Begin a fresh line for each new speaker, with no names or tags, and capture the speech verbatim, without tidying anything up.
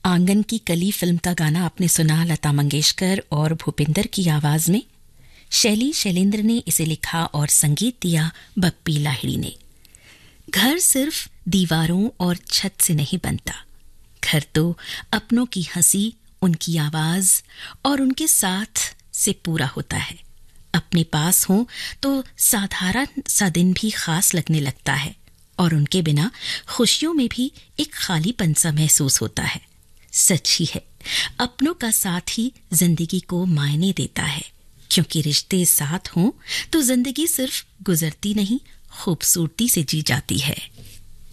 आंगन की कली फिल्म का गाना आपने सुना लता मंगेशकर और भूपिंदर की आवाज में। शैली शैलेंद्र ने इसे लिखा और संगीत दिया बप्पी लाहिड़ी ने। घर सिर्फ दीवारों और छत से नहीं बनता, घर तो अपनों की हंसी, उनकी आवाज और उनके साथ से पूरा होता है। अपने पास हो तो साधारण सा दिन भी खास लगने लगता है और उनके बिना खुशियों में भी एक खालीपन सा महसूस होता है। सच ही है, अपनों का साथ ही जिंदगी को मायने देता है, क्योंकि रिश्ते साथ हों तो जिंदगी सिर्फ गुजरती नहीं, खूबसूरती से जी जाती है।